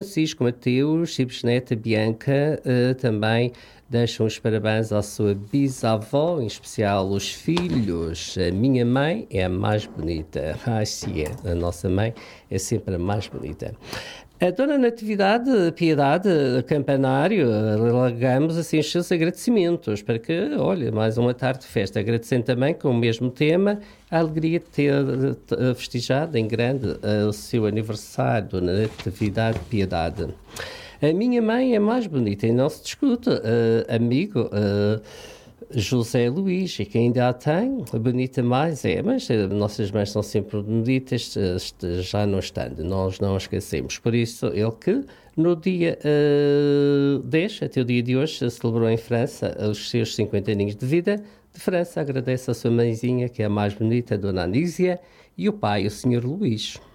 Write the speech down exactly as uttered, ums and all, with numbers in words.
Francisco, Mateus e bisneta Bianca uh, também deixam os parabéns à sua bisavó, em especial os filhos. A minha mãe é a mais bonita. Ah, sim é. A nossa mãe é sempre a mais bonita. A Dona Natividade, Piedade, Campanário, largamos assim os seus agradecimentos para que, olha, mais uma tarde de festa. Agradecendo também com o mesmo tema a alegria de ter festejado em grande o seu aniversário, Dona Natividade, Piedade. A minha mãe é mais bonita e não se discute, uh, amigo. Uh, José Luís, e que ainda a tem, bonita mais é, mas nossas mães são sempre bonitas, já não estando, nós não esquecemos. Por isso, ele que no dia uh, dez, até o dia de hoje, celebrou em França os seus cinquenta aninhos de vida. De França, agradece a sua mãezinha, que é a mais bonita, a Dona Anísia, e o pai, o senhor Luís.